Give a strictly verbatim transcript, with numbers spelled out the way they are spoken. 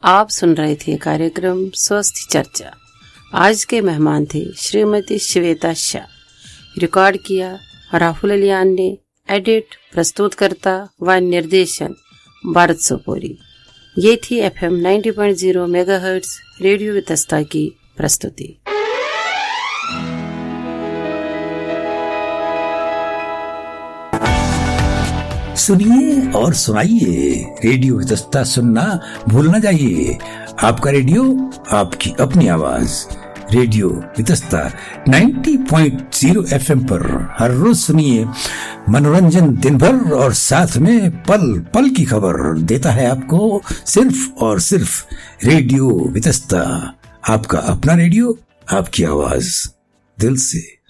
आप सुन रहे थे कार्यक्रम स्वस्थ चर्चा। आज के मेहमान थे श्रीमती श्वेता शाह। रिकॉर्ड किया राहुल अलियान ने। एडिट, प्रस्तुतकर्ता व निर्देशन भारत सोपोरी। ये थी F M ninety point zero megahertz radio Vitasta की प्रस्तुति। सुनिए और सुनाइए, रेडियो वितस्ता सुनना भूलना जाइए। आपका रेडियो, आपकी अपनी आवाज। रेडियो वितस्ता नब्बे पॉइंट ज़ीरो एफ एम पर हर रोज सुनिए मनोरंजन दिन भर, और साथ में पल पल की खबर देता है आपको सिर्फ और सिर्फ रेडियो वितस्ता। आपका अपना रेडियो, आपकी आवाज, दिल से।